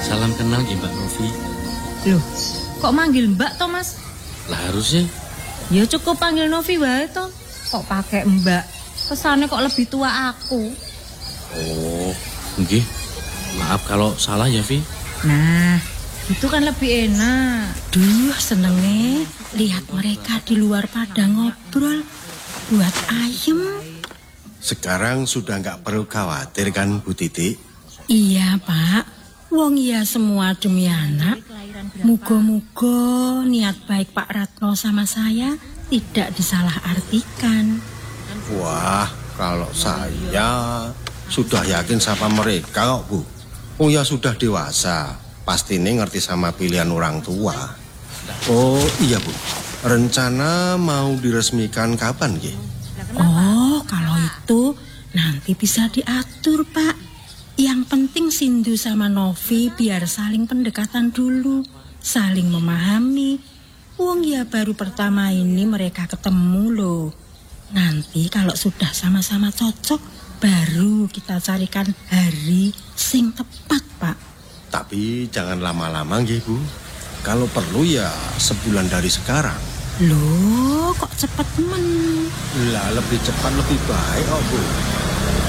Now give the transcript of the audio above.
Salam kenal ya Mbak Novi. Loh, kok manggil Mbak toh Mas? Lah harusnya. Ya cukup panggil Novi wae toh. Kok pakai Mbak? Kesannya kok lebih tua aku. Oh, nggih. Maaf kalau salah ya, Vi. Nah, itu kan lebih enak. Duh, senengnya lihat mereka di luar pada ngobrol. Buat ayem. Sekarang sudah nggak perlu khawatir kan Bu Titi? Iya Pak, wong ya semua demi anak. Muga-muga niat baik Pak Ratno sama saya tidak disalahartikan. Wah, kalau saya sudah yakin sama mereka kok Bu. Oh ya sudah dewasa, pasti ini ngerti sama pilihan orang tua. Oh iya Bu, rencana mau diresmikan kapan ya? Oh, kalau itu nanti bisa diatur Pak. Yang penting Sindu sama Novi biar saling pendekatan dulu, saling memahami. Wong ya baru pertama ini mereka ketemu loh. Nanti kalau sudah sama-sama cocok, baru kita carikan hari sing tepat Pak. Tapi jangan lama-lama nggih Bu. Kalau perlu ya sebulan dari sekarang. Loh, kok cepet men? Lah lebih cepat lebih baik kok Bu.